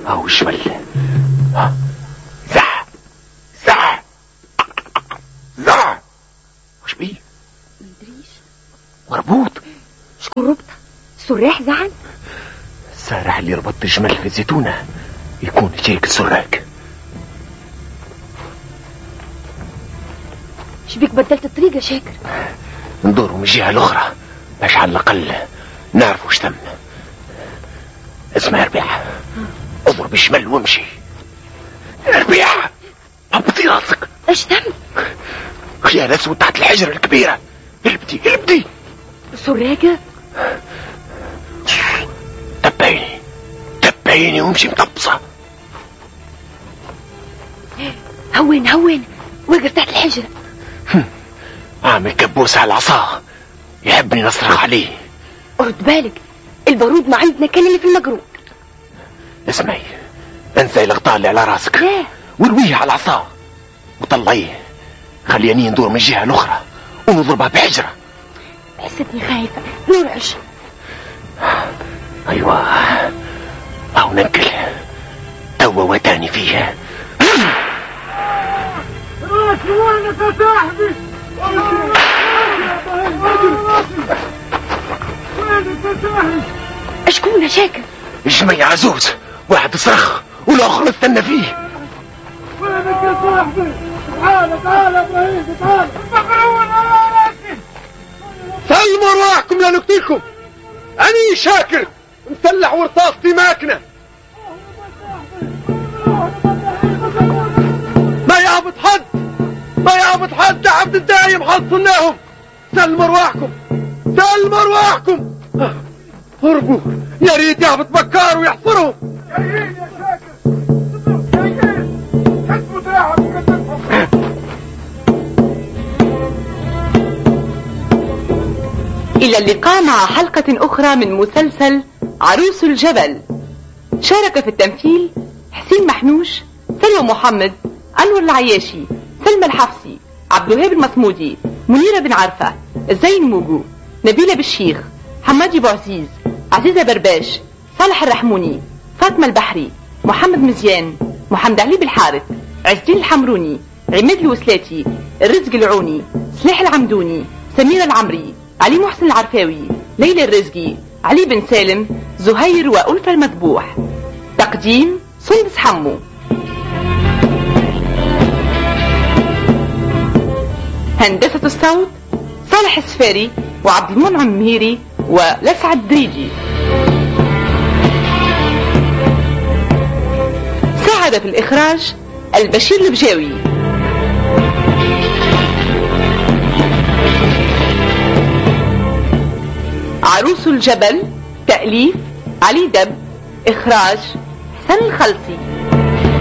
أو الجبل. زع زع زع. وش بيه؟ مدريش. وربوط. شكون ربطه؟ سراح زعل؟ السارح اللي ربط الجمل في الزيتونة يكون شريك السراك. شبيك بدلت الطريقة شاكر؟ ندوروا من الجهة الأخرى باش على الأقل نعرفوا وش تم. اسمع يا ربيع، اضرب الجمل وامشي. يا ربيع هبطي راسك. ايش تم؟ خيال اسود تحت الحجرة الكبيرة. البدي سراقة. تبيني وامشي مطبصة. هون وقف تحت الحجرة. عامل كبوس على العصا يحبني نصرخ عليه. رد بالك البارود ما عندنا كلمة في المقروب. اسمعي، انسي الاغطاء اللي على راسك. لا. ورويه على العصا وطلعيه. خليني ندور من الجهة الأخرى ونضربها بحجرة. حسيتني خايفة نرعش. أيوة أو ننكل توا وتاني فيها. راسي وينك يا صاحبي؟ وينك يا صاحبي؟ اشكون يا شاكر؟ الجميع عزوز، واحد صرخ والآخر استنى فيه. وينك يا صاحبي؟ تعال يا ابراهيم تعال. المقرون على راسي. سلموا ارواحكم لنقتلكم. أني شاكر مسلح ورطاس في ماكنة. ما يعبط حد عبد الدايم حصلناهم. سلموا ارواحكم. هربوا يا ريت يعبط بكار ويحصرهم. جايين يا شاكر جايين. حسبوا دراعك وكتفهم. إلى اللقاء مع حلقة أخرى من مسلسل عروس الجبل. شارك في التمثيل حسين محنوش، سلوى محمد، أنور العياشي، سلمى الحفصي، عبد الوهاب المصمودي، منيرة بن عرفة، الزين موجو، نبيلة بالشيخ، حمادي بوعزيز، عزيزة برباش، صالح الرحموني، فاطمة البحري، محمد مزيان، محمد علي بالحارث، عز الدين الحمروني، عماد الوسلاتي، الرزق العوني، سلاح العمدوني، سميرة العمري، علي محسن العرفاوي، ليلى الرزقي، علي بن سالم، زهير وألفة المذبوح. تقديم سندس حمو. هندسة الصوت صالح السفاري وعبد المنعم مهيري ولسعد دريجي. ساعد في الإخراج البشير البجاوي. عروس الجبل تأليف علي دب، إخراج حسن الخلصي.